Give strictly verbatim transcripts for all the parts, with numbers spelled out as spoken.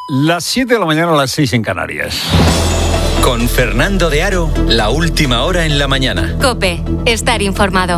Las siete de la mañana a las seis en Canarias. Con Fernando de Aro, la última hora en la mañana. COPE, estar informado.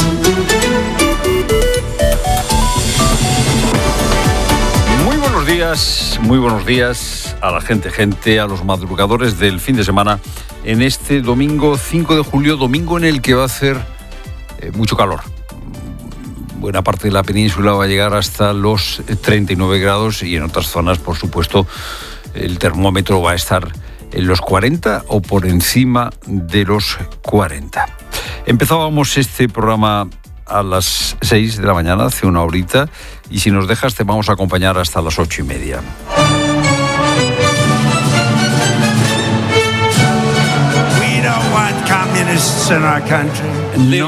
Muy buenos días, muy buenos días a la gente, gente, a los madrugadores del fin de semana en este domingo cinco de julio, domingo en el que va a hacer eh, mucho calor. Buena parte de la península va a llegar hasta los treinta y nueve grados y en otras zonas, por supuesto, el termómetro va a estar en los cuarenta o por encima de los cuarenta. Empezábamos este programa a las seis de la mañana, hace una horita, y si nos dejas te vamos a acompañar hasta las ocho y media. No,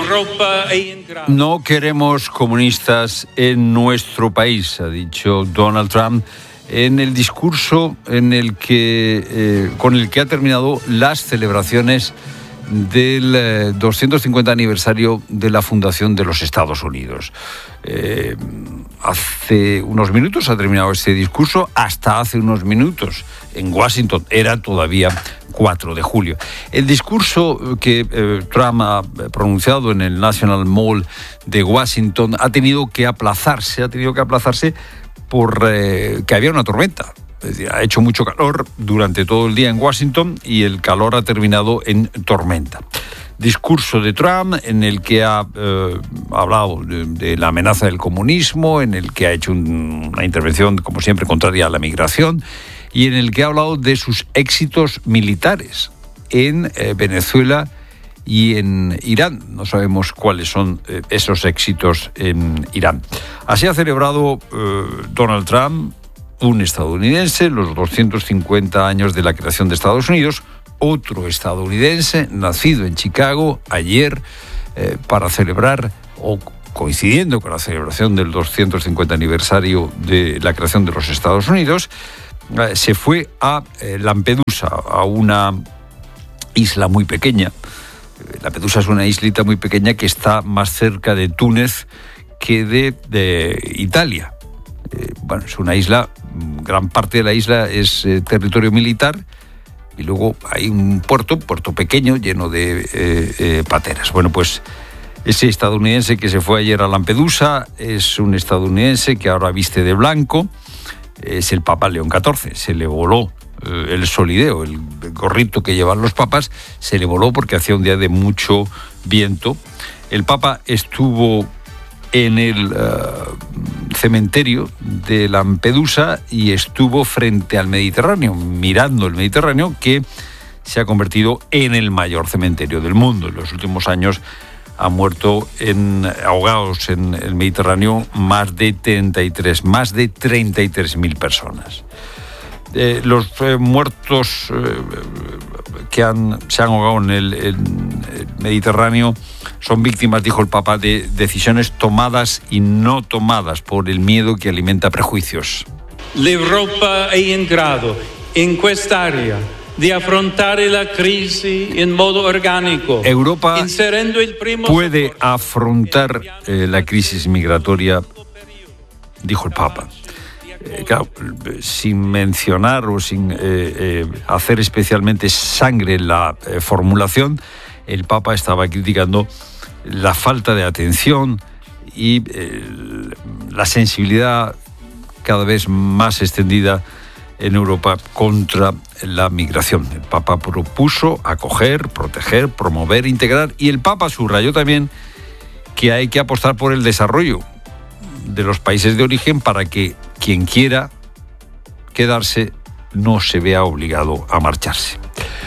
no queremos comunistas en nuestro país, ha dicho Donald Trump en el discurso en el que, eh, con el que ha terminado las celebraciones del eh, doscientos cincuenta aniversario de la fundación de los Estados Unidos. Eh, hace unos minutos ha terminado este discurso, hasta hace unos minutos en Washington era todavía cuatro de julio. El discurso que eh, Trump ha pronunciado en el National Mall de Washington ha tenido que aplazarse, ha tenido que aplazarse por eh, que había una tormenta. Es decir, ha hecho mucho calor durante todo el día en Washington y el calor ha terminado en tormenta. Discurso de Trump en el que ha eh, hablado de, de la amenaza del comunismo, en el que ha hecho un, una intervención, como siempre, contraria a la migración, y en el que ha hablado de sus éxitos militares en eh, Venezuela y en Irán. No sabemos cuáles son eh, esos éxitos en Irán. Así ha celebrado eh, Donald Trump, un estadounidense, los doscientos cincuenta años de la creación de Estados Unidos, otro estadounidense nacido en Chicago ayer eh, para celebrar, o coincidiendo con la celebración del doscientos cincuenta aniversario de la creación de los Estados Unidos, eh, se fue a eh, Lampedusa, a una isla muy pequeña. Lampedusa es una islita muy pequeña que está más cerca de Túnez que de, de Italia. Eh, bueno, es una isla, gran parte de la isla es eh, territorio militar y luego hay un puerto, puerto pequeño lleno de eh, eh, pateras. Bueno, pues ese estadounidense que se fue ayer a Lampedusa es un estadounidense que ahora viste de blanco, es el Papa León catorce, se le voló eh, el solideo, el gorrito que llevan los papas, se le voló porque hacía un día de mucho viento. El Papa estuvo en el uh, cementerio de Lampedusa y estuvo frente al Mediterráneo, mirando el Mediterráneo, que se ha convertido en el mayor cementerio del mundo. En los últimos años han muerto en, ahogados en el Mediterráneo más de treinta y tres, más de treinta y tres mil personas. Eh, los eh, muertos eh, que han, se han ahogado en el, en el Mediterráneo son víctimas, dijo el Papa, de decisiones tomadas y no tomadas por el miedo que alimenta prejuicios. L'Europa è in grado, in quest'area, di affrontare la crisi in modo organico. Europa puede afrontar eh, la crisis migratoria, dijo el Papa. Eh, claro, sin mencionar o sin eh, eh, hacer especialmente sangre en la eh, formulación, el Papa estaba criticando la falta de atención y eh, la sensibilidad cada vez más extendida en Europa contra la migración. El Papa propuso acoger, proteger, promover, integrar, y el Papa subrayó también que hay que apostar por el desarrollo de los países de origen para que quien quiera quedarse no se vea obligado a marcharse.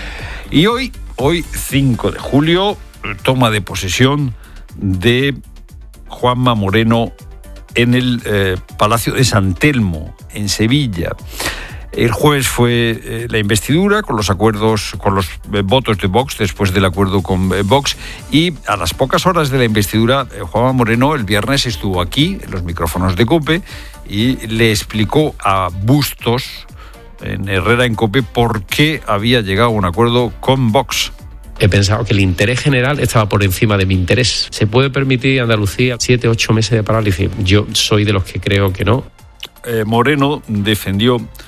Y hoy, hoy cinco de julio, toma de posesión de Juanma Moreno en el eh, Palacio de San Telmo, en Sevilla. El jueves fue eh, la investidura con los acuerdos, con los eh, votos de Vox, después del acuerdo con eh, Vox, y a las pocas horas de la investidura, eh, Juanma Moreno el viernes estuvo aquí, en los micrófonos de COPE, y le explicó a Bustos, en Herrera en COPE, por qué había llegado a un acuerdo con Vox. He pensado que el interés general estaba por encima de mi interés. ¿Se puede permitir Andalucía siete, ocho meses de parálisis? Yo soy de los que creo que no. Eh, Moreno defendió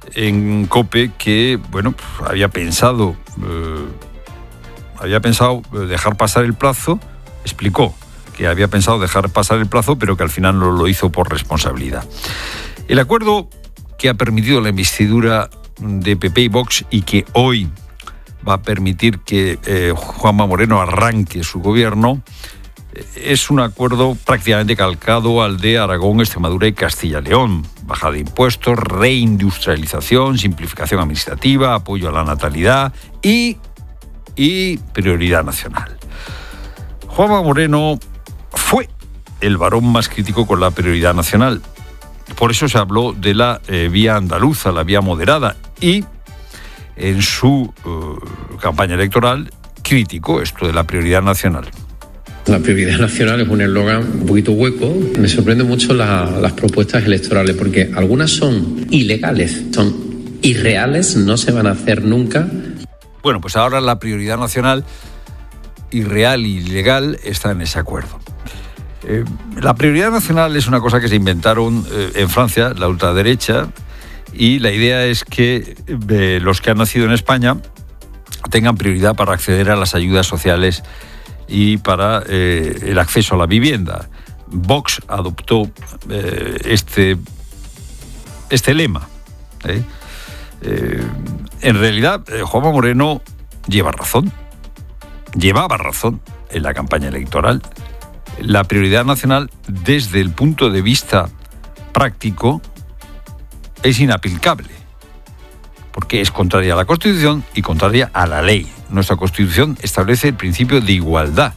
en COPE que, bueno, había pensado, eh, había pensado dejar pasar el plazo, explicó que había pensado dejar pasar el plazo, pero que al final no lo hizo por responsabilidad. El acuerdo que ha permitido la investidura de P P y Vox y que hoy va a permitir que eh, Juanma Moreno arranque su gobierno, es un acuerdo prácticamente calcado al de Aragón, Extremadura y Castilla y León. Bajada de impuestos, reindustrialización, simplificación administrativa, apoyo a la natalidad y, y prioridad nacional. Juanma Moreno fue el varón más crítico con la prioridad nacional. Por eso se habló de la eh, vía andaluza, la vía moderada, y en su uh, campaña electoral criticó esto de la prioridad nacional. La prioridad nacional es un eslogan un poquito hueco. Me sorprenden mucho la, las propuestas electorales porque algunas son ilegales, son irreales, no se van a hacer nunca. Bueno, pues ahora la prioridad nacional, irreal y ilegal, está en ese acuerdo. Eh, la prioridad nacional es una cosa que se inventaron eh, en Francia, la ultraderecha, y la idea es que eh, los que han nacido en España tengan prioridad para acceder a las ayudas sociales y para eh, el acceso a la vivienda. Vox adoptó eh, este, este lema. ¿eh? Eh, en realidad, eh, Juanma Moreno lleva razón. Llevaba razón en la campaña electoral. La prioridad nacional, desde el punto de vista práctico, es inaplicable, porque es contraria a la Constitución y contraria a la ley. Nuestra Constitución establece el principio de igualdad.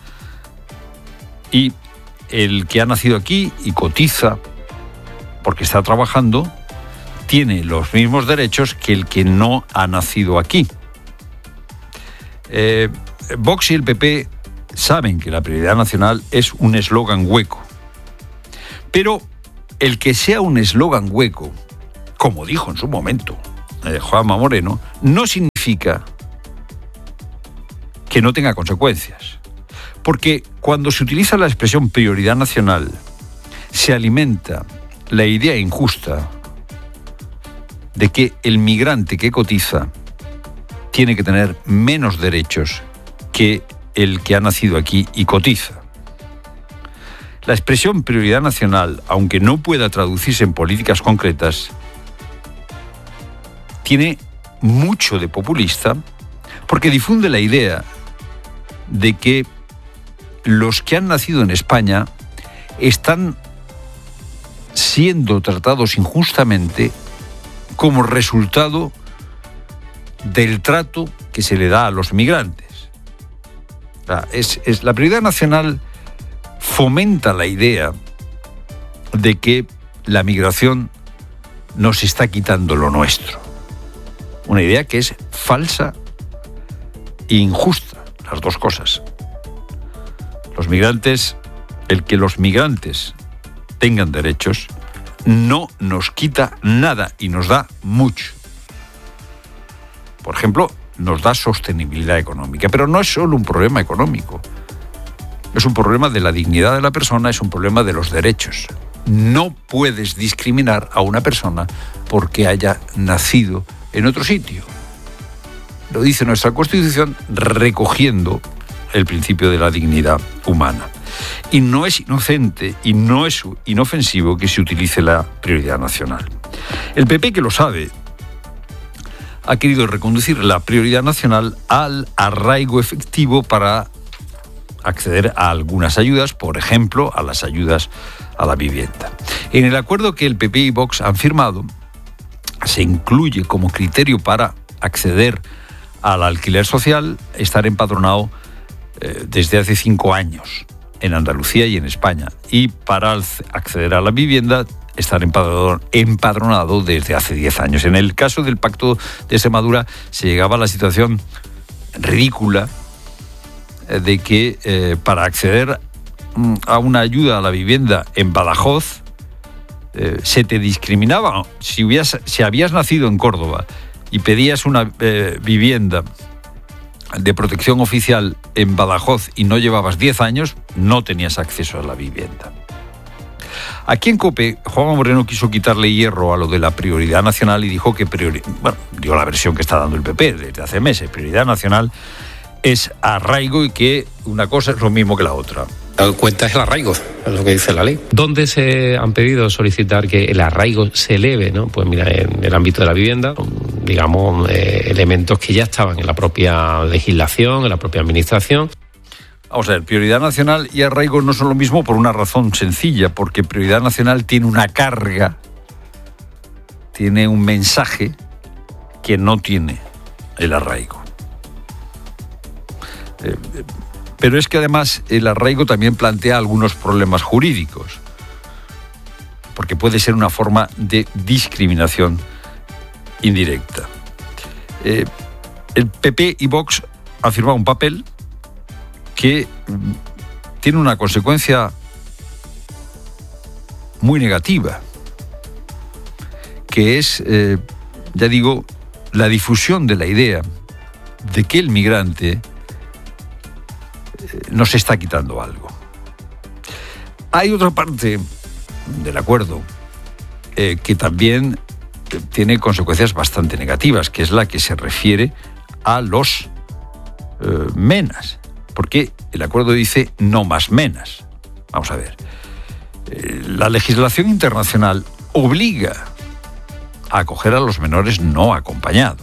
Y el que ha nacido aquí y cotiza porque está trabajando, tiene los mismos derechos que el que no ha nacido aquí. Eh, Vox y el P P saben que la prioridad nacional es un eslogan hueco. Pero el que sea un eslogan hueco, como dijo en su momento eh, Juanma Moreno, no significa que no tenga consecuencias. Porque cuando se utiliza la expresión prioridad nacional, se alimenta la idea injusta de que el migrante que cotiza tiene que tener menos derechos que el que ha nacido aquí y cotiza. La expresión prioridad nacional, aunque no pueda traducirse en políticas concretas, tiene mucho de populista porque difunde la idea de que los que han nacido en España están siendo tratados injustamente como resultado del trato que se le da a los migrantes. Es, es, la prioridad nacional fomenta la idea de que la migración nos está quitando lo nuestro. Una idea que es falsa e injusta, las dos cosas. Los migrantes, el que los migrantes tengan derechos, no nos quita nada y nos da mucho. Por ejemplo, nos da sostenibilidad económica, pero no es solo un problema económico. Es un problema de la dignidad de la persona, es un problema de los derechos. No puedes discriminar a una persona porque haya nacido en otro sitio. Lo dice nuestra Constitución recogiendo el principio de la dignidad humana. Y no es inocente y no es inofensivo que se utilice la prioridad nacional. El P P, que lo sabe, ha querido reconducir la prioridad nacional al arraigo efectivo para acceder a algunas ayudas, por ejemplo, a las ayudas a la vivienda. En el acuerdo que el P P y Vox han firmado, se incluye como criterio para acceder al alquiler social estar empadronado eh, desde hace cinco años en Andalucía y en España, y para acceder a la vivienda estar empadronado desde hace diez años. En el caso del Pacto de Extremadura se llegaba a la situación ridícula de que eh, para acceder a una ayuda a la vivienda en Badajoz eh, se te discriminaba. Si, hubieras, si habías nacido en Córdoba y pedías una eh, vivienda de protección oficial en Badajoz y no llevabas diez años, no tenías acceso a la vivienda. Aquí en COPE, Juanma Moreno quiso quitarle hierro a lo de la prioridad nacional y dijo que, priori- bueno, dio la versión que está dando el P P desde hace meses, prioridad nacional es arraigo y que una cosa es lo mismo que la otra. La cuenta es el arraigo, es lo que dice la ley. ¿Dónde se han pedido solicitar que el arraigo se eleve? ¿No? Pues mira, en el ámbito de la vivienda, digamos, eh, elementos que ya estaban en la propia legislación, en la propia administración. Vamos a ver, prioridad nacional y arraigo no son lo mismo por una razón sencilla, porque prioridad nacional tiene una carga, tiene un mensaje que no tiene el arraigo. Eh, pero es que además el arraigo también plantea algunos problemas jurídicos, porque puede ser una forma de discriminación indirecta. Eh, el P P y Vox han firmado un papel que tiene una consecuencia muy negativa, que es, eh, ya digo, la difusión de la idea de que el migrante eh, nos está quitando algo. Hay otra parte del acuerdo eh, que también tiene consecuencias bastante negativas, que es la que se refiere a los eh, menas. Porque el acuerdo dice no más menas. Vamos a ver. Eh, la legislación internacional obliga a acoger a los menores no acompañados.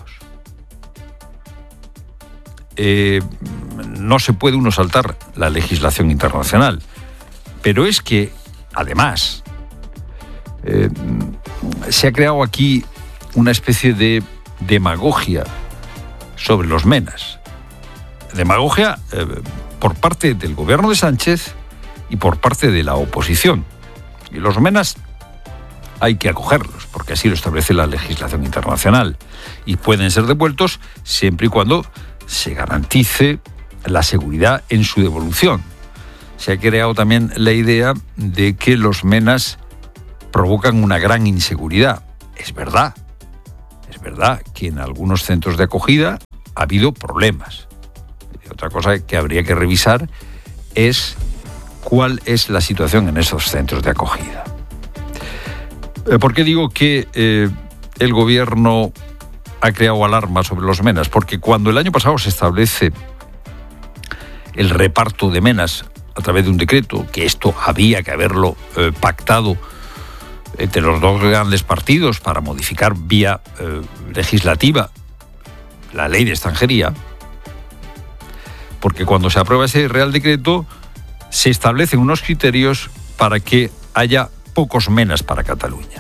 Eh, no se puede uno saltar la legislación internacional. Pero es que, además, eh, se ha creado aquí una especie de demagogia sobre los menas. Demagogia eh, por parte del gobierno de Sánchez y por parte de la oposición. Y los menas hay que acogerlos, porque así lo establece la legislación internacional. Y pueden ser devueltos siempre y cuando se garantice la seguridad en su devolución. Se ha creado también la idea de que los menas provocan una gran inseguridad. Es verdad. Es verdad que en algunos centros de acogida ha habido problemas. Otra cosa que habría que revisar es cuál es la situación en esos centros de acogida. ¿Por qué digo que eh, el gobierno ha creado alarma sobre los menas? Porque cuando el año pasado se establece el reparto de menas a través de un decreto, que esto había que haberlo eh, pactado entre los dos grandes partidos para modificar vía eh, legislativa la ley de extranjería, porque cuando se aprueba ese Real Decreto se establecen unos criterios para que haya pocos menas para Cataluña.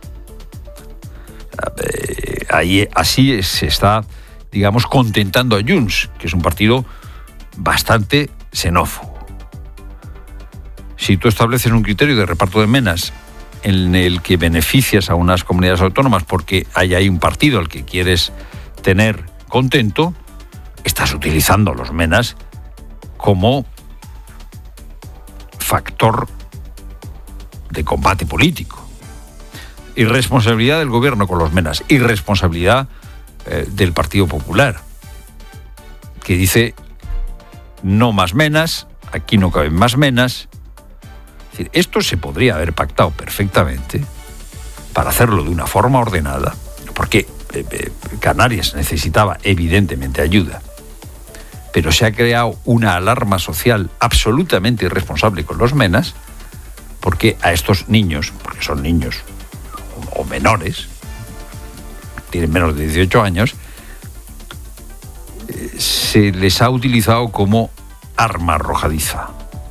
Eh, ahí, así se está, digamos, contentando a Junts, que es un partido bastante xenófobo. Si tú estableces un criterio de reparto de menas en el que beneficias a unas comunidades autónomas porque hay ahí un partido al que quieres tener contento, estás utilizando los menas como factor de combate político. Irresponsabilidad del gobierno con los menas, irresponsabilidad eh, del Partido Popular, que dice no más menas, aquí no caben más menas. Es decir, esto se podría haber pactado perfectamente para hacerlo de una forma ordenada, porque eh, eh, Canarias necesitaba evidentemente ayuda, pero se ha creado una alarma social absolutamente irresponsable con los menas, porque a estos niños, porque son niños o menores, tienen menos de dieciocho años, eh, se les ha utilizado como arma arrojadiza.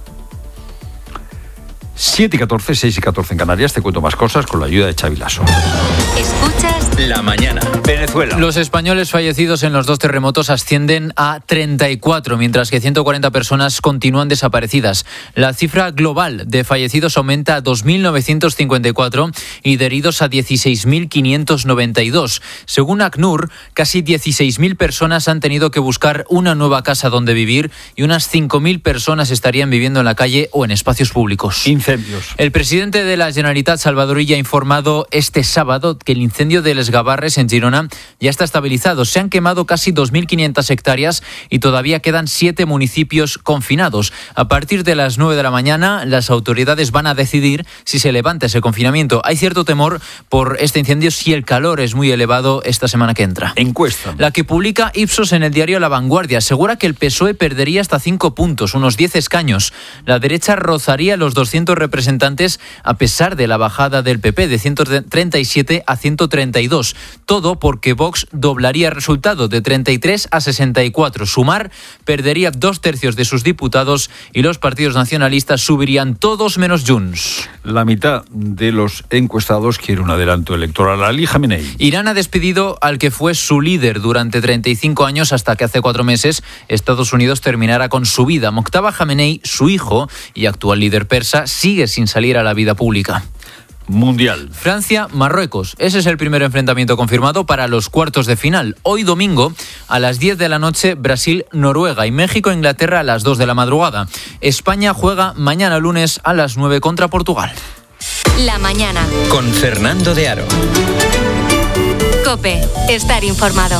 siete y catorce, seis y catorce en Canarias. Te cuento más cosas con la ayuda de Xavi Lasso. Escuchas La mañana. Venezuela. Los españoles fallecidos en los dos terremotos ascienden a treinta y cuatro, mientras que ciento cuarenta personas continúan desaparecidas. La cifra global de fallecidos aumenta a dos mil novecientos cincuenta y cuatro y de heridos a dieciséis mil quinientos noventa y dos. Según ACNUR, casi dieciséis mil personas han tenido que buscar una nueva casa donde vivir y unas cinco mil personas estarían viviendo en la calle o en espacios públicos. Incendios. El presidente de la Generalitat, Salvador Illa, ha informado este sábado que el incendio de Les Gavarres en Girona ya está estabilizado. Se han quemado casi dos mil quinientas hectáreas y todavía quedan siete municipios confinados. A partir de las nueve de la mañana, las autoridades van a decidir si se levanta ese confinamiento. Hay cierto temor por este incendio si el calor es muy elevado esta semana que entra. Encuesta. La que publica Ipsos en el diario La Vanguardia asegura que el P S O E perdería hasta cinco puntos, unos diez escaños. La derecha rozaría los doscientos representantes a pesar de la bajada del P P de ciento treinta y siete a ciento treinta y dos. Todo porque Vox doblaría el resultado de treinta y tres a sesenta y cuatro. Sumar perdería dos tercios de sus diputados y los partidos nacionalistas subirían todos menos Junts. La mitad de los encuestados quiere un adelanto electoral. Ali Khamenei. Irán ha despedido al que fue su líder durante treinta y cinco años hasta que hace cuatro meses Estados Unidos terminara con su vida. Mojtaba Khamenei, su hijo y actual líder persa, sigue sin salir a la vida pública. Mundial. Francia-Marruecos. Ese es el primer enfrentamiento confirmado para los cuartos de final. Hoy domingo, a las diez de la noche, Brasil-Noruega y México-Inglaterra a las dos de la madrugada. España juega mañana lunes a las nueve contra Portugal. La mañana. Con Fernando de Aro. COPE. Estar informado.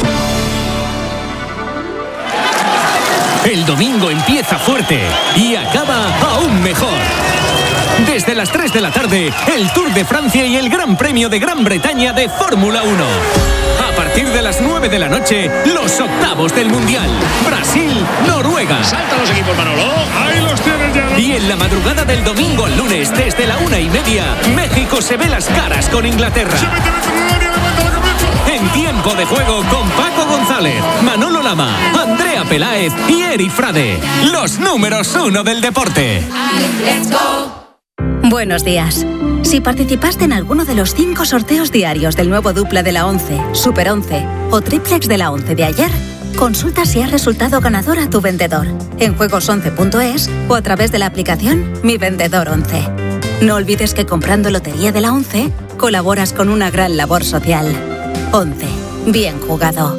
El domingo empieza fuerte y acaba aún mejor. Desde las tres de la tarde, el Tour de Francia y el Gran Premio de Gran Bretaña de Fórmula uno. A partir de las nueve de la noche, los octavos del Mundial. Brasil-Noruega. Saltan los equipos, Manolo. Ahí los tienes ya. Y en la madrugada del domingo al lunes, desde la una y media, México se ve las caras con Inglaterra. Se mete dentro del área, levanta la cabeza. En tiempo de juego con Paco González, Manolo Lama, Andrea Peláez y Eri Frade. Los números uno del deporte. Buenos días. Si participaste en alguno de los cinco sorteos diarios del nuevo Dupla de la once, Super once o Triplex de la once de ayer, consulta si has resultado ganador a tu vendedor en juegos once punto es o a través de la aplicación Mi Vendedor once. No olvides que comprando Lotería de la once, colaboras con una gran labor social. once. Bien jugado.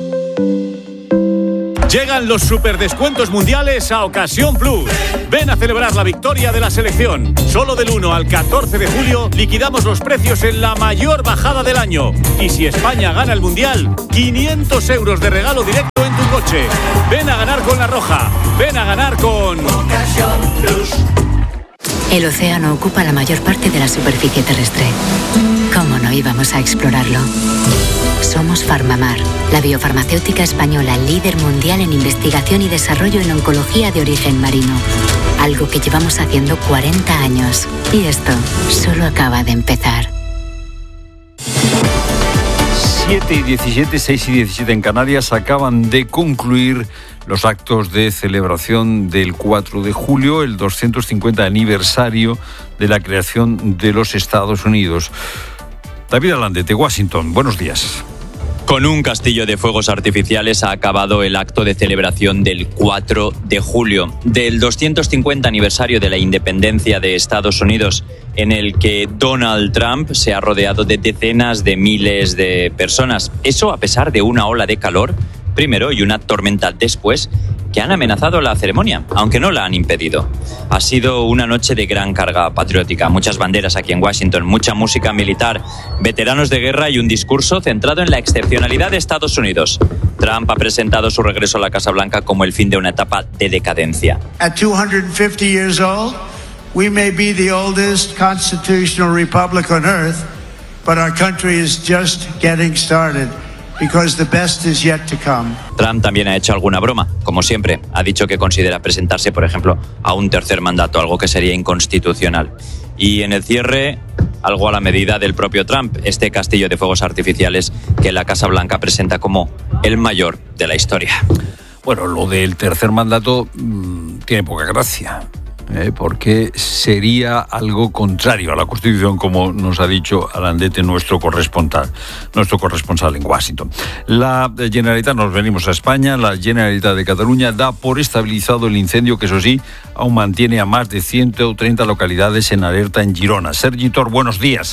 Llegan los superdescuentos mundiales a Ocasión Plus. Ven a celebrar la victoria de la selección. Solo del uno al catorce de julio liquidamos los precios en la mayor bajada del año. Y si España gana el mundial, quinientos euros de regalo directo en tu coche. Ven a ganar con La Roja. Ven a ganar con Ocasión Plus. El océano ocupa la mayor parte de la superficie terrestre. ¿Cómo no íbamos a explorarlo? Somos Farmamar, la biofarmacéutica española líder mundial en investigación y desarrollo en oncología de origen marino. Algo que llevamos haciendo cuarenta años. Y esto solo acaba de empezar. siete y diecisiete, seis y diecisiete en Canarias. Acaban de concluir los actos de celebración del cuatro de julio, el doscientos cincuenta aniversario de la creación de los Estados Unidos. David Alande, de Washington, buenos días. Con un castillo de fuegos artificiales ha acabado el acto de celebración del cuatro de julio, del doscientos cincuenta aniversario de la independencia de Estados Unidos, en el que Donald Trump se ha rodeado de decenas de miles de personas. Eso a pesar de una ola de calor, primero, y una tormenta después, que han amenazado la ceremonia, aunque no la han impedido. Ha sido una noche de gran carga patriótica, muchas banderas aquí en Washington, mucha música militar, veteranos de guerra y un discurso centrado en la excepcionalidad de Estados Unidos. Trump ha presentado su regreso a la Casa Blanca como el fin de una etapa de decadencia. At two hundred fifty years old, we may be the oldest constitutional republic on earth, but our country is just getting started. Because the best is yet to come. Trump también ha hecho alguna broma, como siempre. Ha dicho que considera presentarse, por ejemplo, a un tercer mandato, algo que sería inconstitucional. Y en el cierre, algo a la medida del propio Trump, este castillo de fuegos artificiales que la Casa Blanca presenta como el mayor de la historia. Bueno, lo del tercer mandato mmm, tiene poca gracia. Eh, porque sería algo contrario a la Constitución, como nos ha dicho Alandete, nuestro corresponsal, nuestro corresponsal en Washington. La Generalitat, nos venimos a España, la Generalitat de Cataluña da por estabilizado el incendio que, eso sí, aún mantiene a más de ciento treinta localidades en alerta en Girona. Sergi Tor, buenos días.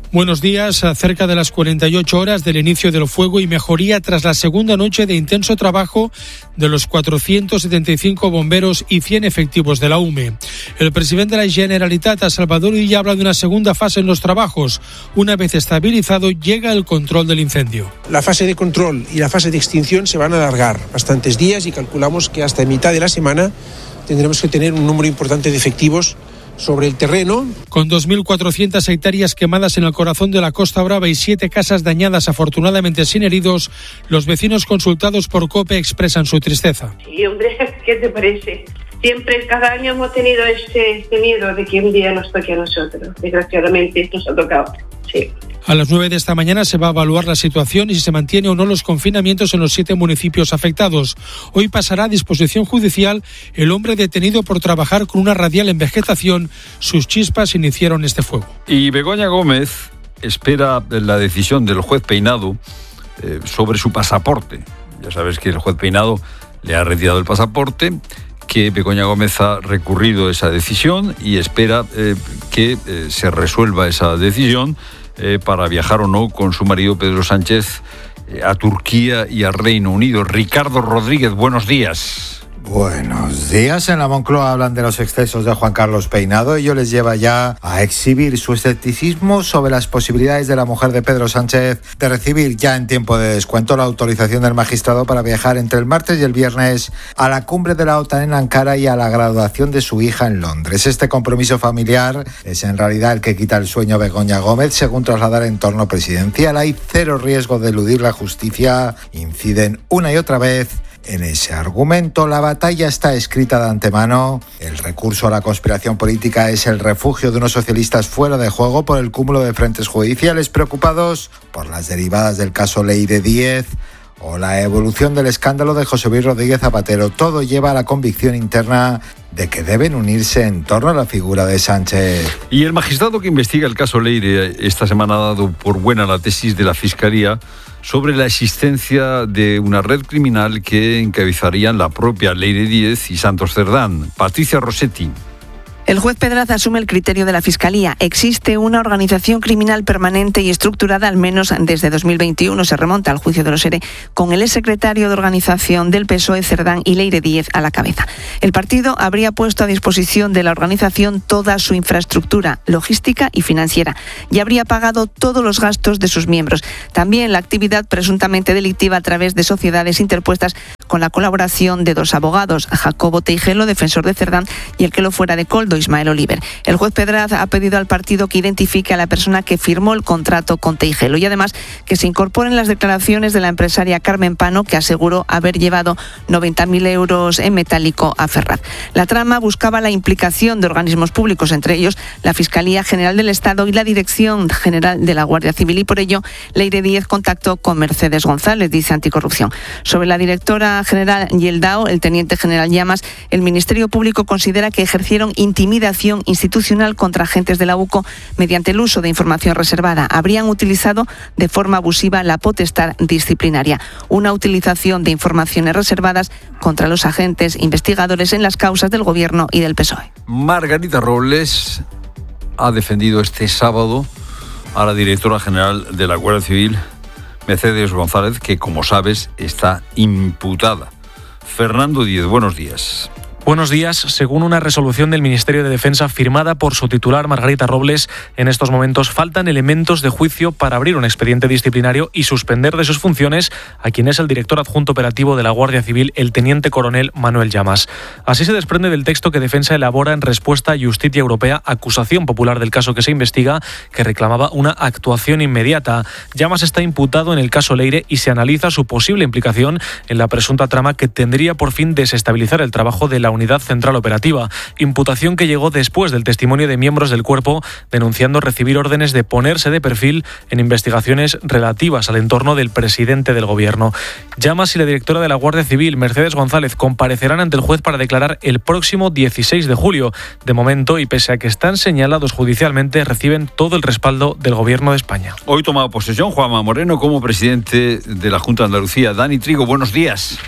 Buenos días. A cerca de las cuarenta y ocho horas del inicio del fuego y mejoría tras la segunda noche de intenso trabajo de los cuatrocientos setenta y cinco bomberos y cien efectivos de la U M E. El presidente de la Generalitat, a Salvador Illa, habla de una segunda fase en los trabajos. Una vez estabilizado, llega el control del incendio. La fase de control y la fase de extinción se van a alargar bastantes días y calculamos que hasta mitad de la semana tendremos que tener un número importante de efectivos sobre el terreno. Con dos mil cuatrocientas hectáreas quemadas en el corazón de la Costa Brava y siete casas dañadas, afortunadamente sin heridos, los vecinos consultados por COPE expresan su tristeza. Sí, hombre, ¿qué te parece? Siempre, cada año hemos tenido este, este miedo de que un día nos toque a nosotros. Desgraciadamente nos ha tocado, sí. A las nueve de esta mañana se va a evaluar la situación y si se mantiene o no los confinamientos en los siete municipios afectados. Hoy pasará a disposición judicial el hombre detenido por trabajar con una radial en vegetación. Sus chispas iniciaron este fuego. Y Begoña Gómez espera la decisión del juez Peinado eh, sobre su pasaporte. Ya sabes que el juez Peinado le ha retirado el pasaporte, que Begoña Gómez ha recurrido esa decisión y espera eh, que eh, se resuelva esa decisión eh, para viajar o no con su marido Pedro Sánchez eh, a Turquía y al Reino Unido. Ricardo Rodríguez, buenos días. Buenos días. En la Moncloa hablan de los excesos de Juan Carlos Peinado. Ello les lleva ya a exhibir su escepticismo sobre las posibilidades de la mujer de Pedro Sánchez de recibir ya en tiempo de descuento la autorización del magistrado para viajar entre el martes y el viernes a la cumbre de la OTAN en Ankara y a la graduación de su hija en Londres. Este compromiso familiar es en realidad el que quita el sueño a Begoña Gómez, según trasladar el entorno presidencial. Hay cero riesgo de eludir la justicia. Inciden una y otra vez en ese argumento. La batalla está escrita de antemano. El recurso a la conspiración política es el refugio de unos socialistas fuera de juego por el cúmulo de frentes judiciales preocupados por las derivadas del caso Leire Díez o la evolución del escándalo de José Luis Rodríguez Zapatero. Todo lleva a la convicción interna de que deben unirse en torno a la figura de Sánchez. Y el magistrado que investiga el caso Leire esta semana ha dado por buena la tesis de la Fiscalía sobre la existencia de una red criminal que encabezarían la propia Leire Díez y Santos Cerdán. Patricia Rossetti. El juez Pedraza asume el criterio de la Fiscalía. Existe una organización criminal permanente y estructurada al menos desde dos mil veintiuno, se remonta al juicio de los ERE, con el exsecretario de organización del P S O E, Cerdán, y Leire Díez a la cabeza. El partido habría puesto a disposición de la organización toda su infraestructura logística y financiera y habría pagado todos los gastos de sus miembros. También la actividad presuntamente delictiva a través de sociedades interpuestas con la colaboración de dos abogados, Jacobo Teijelo, defensor de Cerdán, y el que lo fuera de Coldo, Ismael Oliver. El juez Pedraza ha pedido al partido que identifique a la persona que firmó el contrato con Teijelo y además que se incorporen las declaraciones de la empresaria Carmen Pano, que aseguró haber llevado noventa mil euros en metálico a Ferraz. La trama buscaba la implicación de organismos públicos, entre ellos la Fiscalía General del Estado y la Dirección General de la Guardia Civil, y por ello Leire Díez contactó con Mercedes González, dice Anticorrupción. Sobre la directora general Yeldao, el teniente general Llamas, el Ministerio Público considera que ejercieron intimidación institucional contra agentes de la U C O mediante el uso de información reservada. Habrían utilizado de forma abusiva la potestad disciplinaria, una utilización de informaciones reservadas contra los agentes investigadores en las causas del Gobierno y del P S O E. Margarita Robles ha defendido este sábado a la directora general de la Guardia Civil, Mercedes González, que, como sabes, está imputada. Fernando Díez, buenos días. Buenos días. Según una resolución del Ministerio de Defensa firmada por su titular, Margarita Robles, en estos momentos faltan elementos de juicio para abrir un expediente disciplinario y suspender de sus funciones a quien es el director adjunto operativo de la Guardia Civil, el teniente coronel Manuel Llamas. Así se desprende del texto que Defensa elabora en respuesta a Justicia Europea, acusación popular del caso que se investiga, que reclamaba una actuación inmediata. Llamas está imputado en el caso Leire y se analiza su posible implicación en la presunta trama que tendría por fin desestabilizar el trabajo de la Unidad Central Operativa, imputación que llegó después del testimonio de miembros del cuerpo denunciando recibir órdenes de ponerse de perfil en investigaciones relativas al entorno del presidente del Gobierno. Llamas y la directora de la Guardia Civil, Mercedes González, comparecerán ante el juez para declarar el próximo dieciséis de julio. De momento, y pese a que están señalados judicialmente, reciben todo el respaldo del Gobierno de España. Hoy toma posesión Juanma Moreno como presidente de la Junta de Andalucía. Dani Trigo, buenos días.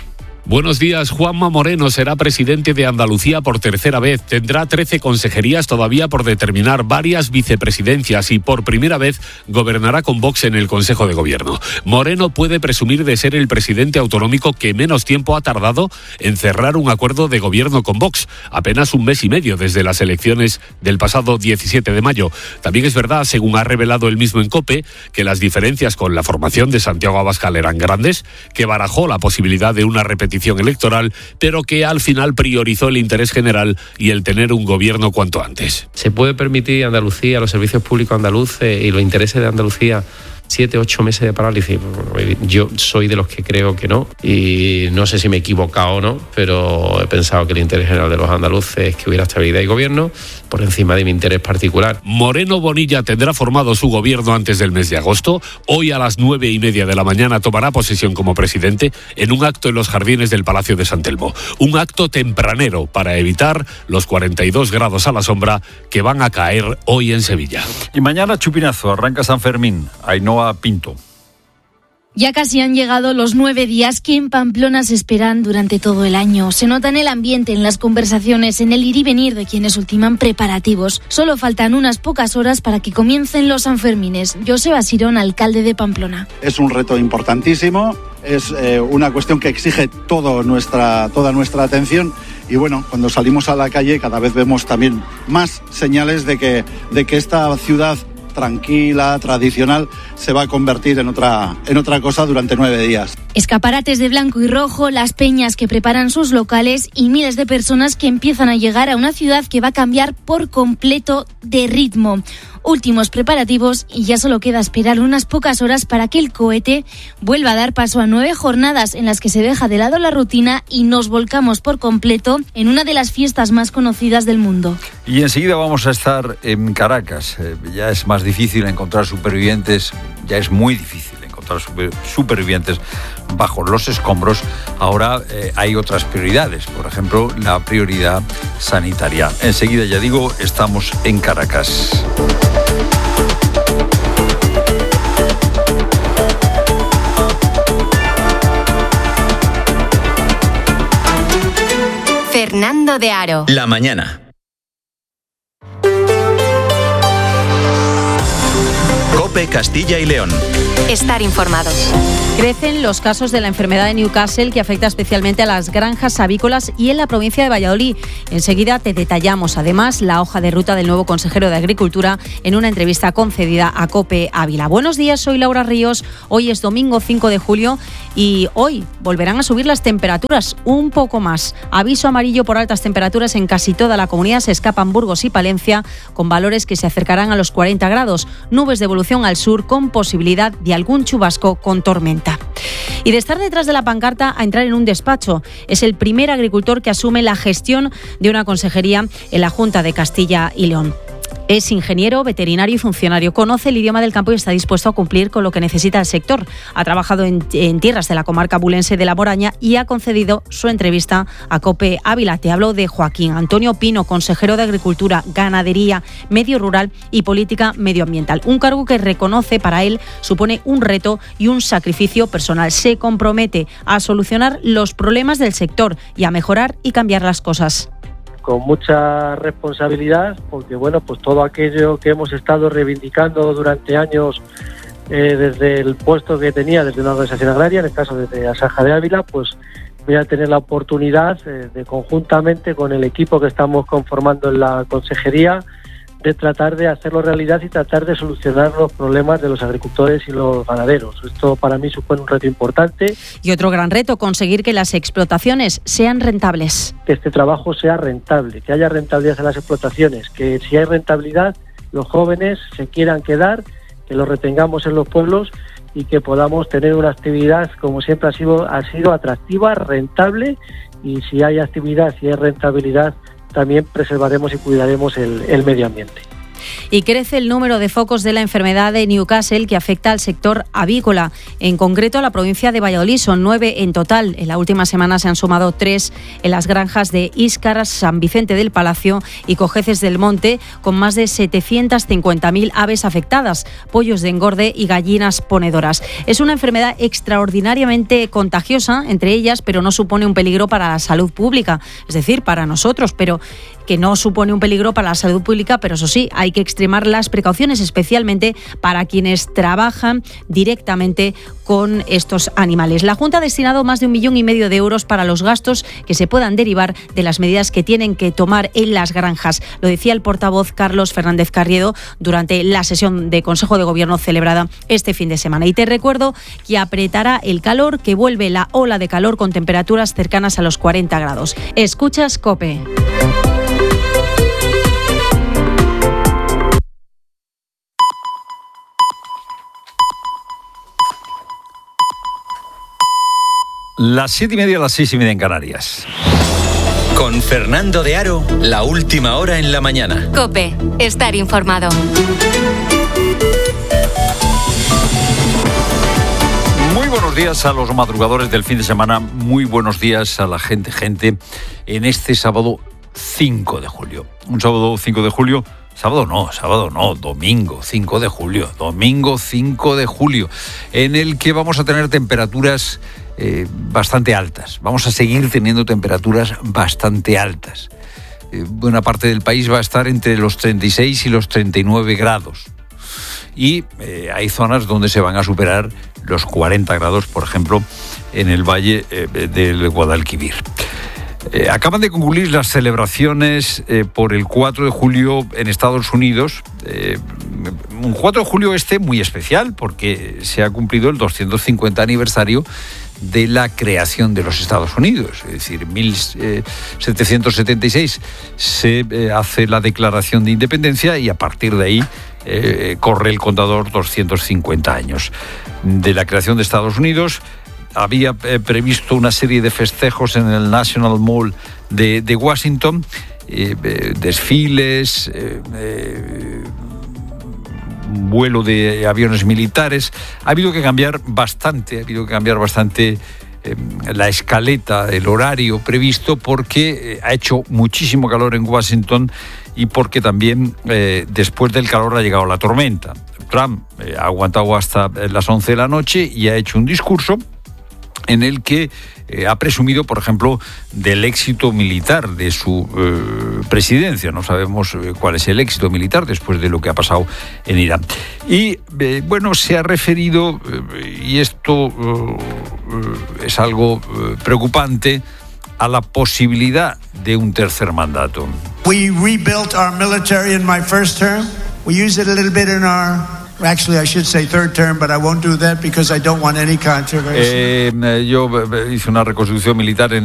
Buenos días. Juanma Moreno será presidente de Andalucía por tercera vez. Tendrá trece consejerías todavía por determinar, varias vicepresidencias y por primera vez gobernará con Vox en el Consejo de Gobierno. Moreno puede presumir de ser el presidente autonómico que menos tiempo ha tardado en cerrar un acuerdo de gobierno con Vox, apenas un mes y medio desde las elecciones del pasado diecisiete de mayo. También es verdad, según ha revelado él mismo en COPE, que las diferencias con la formación de Santiago Abascal eran grandes, que barajó la posibilidad de una repetición electoral, pero que al final priorizó el interés general y el tener un gobierno cuanto antes. ¿Se puede permitir a Andalucía, a los servicios públicos andaluces y los intereses de Andalucía siete, ocho meses de parálisis? Yo soy de los que creo que no, y no sé si me he equivocado o no, pero he pensado que el interés general de los andaluces es que hubiera estabilidad y gobierno por encima de mi interés particular. Moreno Bonilla tendrá formado su gobierno antes del mes de agosto. Hoy a las nueve y media de la mañana tomará posesión como presidente en un acto en los jardines del Palacio de San Telmo. Un acto tempranero para evitar los cuarenta y dos grados a la sombra que van a caer hoy en Sevilla. Y mañana chupinazo, arranca San Fermín. Ainhoa Pinto. Ya casi han llegado los nueve días que en Pamplona se esperan durante todo el año. Se nota en el ambiente, en las conversaciones, en el ir y venir de quienes ultiman preparativos. Solo faltan unas pocas horas para que comiencen los Sanfermines. Joseba Sirón, alcalde de Pamplona. Es un reto importantísimo, es eh, una cuestión que exige todo nuestra, toda nuestra atención. Y bueno, cuando salimos a la calle cada vez vemos también más señales de que, de que esta ciudad tranquila, tradicional, se va a convertir en otra, en otra cosa durante nueve días. Escaparates de blanco y rojo, las peñas que preparan sus locales y miles de personas que empiezan a llegar a una ciudad que va a cambiar por completo de ritmo. Últimos preparativos y ya solo queda esperar unas pocas horas para que el cohete vuelva a dar paso a nueve jornadas en las que se deja de lado la rutina y nos volcamos por completo en una de las fiestas más conocidas del mundo. Y enseguida vamos a estar en Caracas. Eh, ya es más difícil encontrar supervivientes, ya es muy difícil encontrar super, supervivientes bajo los escombros. Ahora eh, hay otras prioridades, por ejemplo, la prioridad sanitaria. Enseguida, ya digo, estamos en Caracas. Fernando de Aro. La mañana. COPE Castilla y León. Estar informado. Crecen los casos de la enfermedad de Newcastle, que afecta especialmente a las granjas avícolas y en la provincia de Valladolid. Enseguida te detallamos además la hoja de ruta del nuevo consejero de Agricultura en una entrevista concedida a COPE Ávila. Buenos días, soy Laura Ríos. Hoy es domingo cinco de julio y hoy volverán a subir las temperaturas un poco más. Aviso amarillo por altas temperaturas en casi toda la comunidad. Se escapan Burgos y Palencia con valores que se acercarán a los cuarenta grados. Nubes de evolución al sur con posibilidad de algún chubasco con tormenta. Y de estar detrás de la pancarta a entrar en un despacho. Es el primer agricultor que asume la gestión de una consejería en la Junta de Castilla y León. Es ingeniero, veterinario y funcionario. Conoce el idioma del campo y está dispuesto a cumplir con lo que necesita el sector. Ha trabajado en, en tierras de la comarca bulense de La Moraña y ha concedido su entrevista a COPE Ávila. Te hablo de Joaquín Antonio Pino, consejero de Agricultura, Ganadería, Medio Rural y Política Medioambiental. Un cargo que reconoce para él supone un reto y un sacrificio personal. Se compromete a solucionar los problemas del sector y a mejorar y cambiar las cosas. Con mucha responsabilidad, porque bueno, pues todo aquello que hemos estado reivindicando durante años eh, desde el puesto que tenía desde una organización agraria, en el caso de Asaja de Ávila, pues voy a tener la oportunidad eh, de conjuntamente con el equipo que estamos conformando en la consejería de tratar de hacerlo realidad y tratar de solucionar los problemas de los agricultores y los ganaderos. Esto para mí supone un reto importante. Y otro gran reto, conseguir que las explotaciones sean rentables. Que este trabajo sea rentable, que haya rentabilidad en las explotaciones, que si hay rentabilidad, los jóvenes se quieran quedar, que los retengamos en los pueblos y que podamos tener una actividad, como siempre ha sido, ha sido atractiva, rentable, y si hay actividad, si hay rentabilidad, también preservaremos y cuidaremos el, el medio ambiente. Y crece el número de focos de la enfermedad de Newcastle que afecta al sector avícola, en concreto a la provincia de Valladolid. Son nueve en total. En la última semana se han sumado tres en las granjas de Íscar, San Vicente del Palacio y Cojeces del Monte, con más de setecientas cincuenta mil aves afectadas, pollos de engorde y gallinas ponedoras. Es una enfermedad extraordinariamente contagiosa entre ellas, pero no supone un peligro para la salud pública, es decir, para nosotros, pero que no supone un peligro para la salud pública, pero eso sí, hay que extremar las precauciones, especialmente para quienes trabajan directamente con estos animales. La Junta ha destinado más de un millón y medio de euros para los gastos que se puedan derivar de las medidas que tienen que tomar en las granjas. Lo decía el portavoz Carlos Fernández Carriedo durante la sesión de Consejo de Gobierno celebrada este fin de semana. Y te recuerdo que apretará el calor, que vuelve la ola de calor con temperaturas cercanas a los cuarenta grados. Escuchas COPE. Las siete y media, las seis y media en Canarias. Con Fernando de Aro, la última hora en la mañana. COPE, estar informado. Muy buenos días a los madrugadores del fin de semana. Muy buenos días a la gente, gente, en este sábado cinco de julio. Un sábado cinco de julio. Sábado no, sábado no, domingo cinco de julio. Domingo cinco de julio, en el que vamos a tener temperaturas Eh, bastante altas. Vamos a seguir teniendo temperaturas bastante altas. Eh, buena parte del país va a estar entre los treinta y seis y los treinta y nueve grados. Y eh, hay zonas donde se van a superar los cuarenta grados, por ejemplo, en el valle eh, del Guadalquivir. Eh, acaban de concluir las celebraciones eh, por el cuatro de julio en Estados Unidos. Eh, un cuatro de julio este muy especial porque se ha cumplido el doscientos cincuenta aniversario de la creación de los Estados Unidos. Es decir, en mil setecientos setenta y seis se eh, hace la declaración de independencia y a partir de ahí eh, corre el contador doscientos cincuenta años de la creación de Estados Unidos. Había eh, previsto una serie de festejos en el National Mall de, de Washington, eh, eh, desfiles, eh, eh, vuelo de aviones militares. Ha habido que cambiar bastante, ha habido que cambiar bastante eh, la escaleta, el horario previsto, porque eh, ha hecho muchísimo calor en Washington y porque también eh, después del calor ha llegado la tormenta. Trump eh, ha aguantado hasta las once de la noche y ha hecho un discurso en el que eh, ha presumido, por ejemplo, del éxito militar de su eh, presidencia. No sabemos eh, cuál es el éxito militar después de lo que ha pasado en Irán. Y, eh, bueno, se ha referido, eh, y esto eh, es algo eh, preocupante, a la posibilidad de un tercer mandato. We rebuilt our military in my first term. We used it a little bit in our... Actually, I should say third term, but I won't do that because I don't want any controversy. Eh, yo hice una reconstrucción militar en